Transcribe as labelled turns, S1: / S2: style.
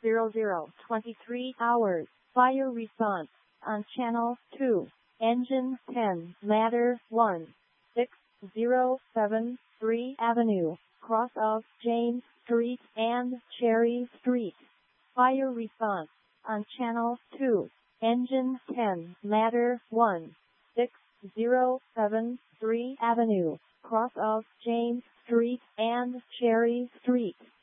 S1: 23 hours. Fire response on Channel 2. Engine 10, Ladder 1, 6073 Avenue, cross of James Street and Cherry Street. Fire response on Channel 2. Engine 10, Ladder 1, 6073 Avenue, cross of James Street and Cherry Street.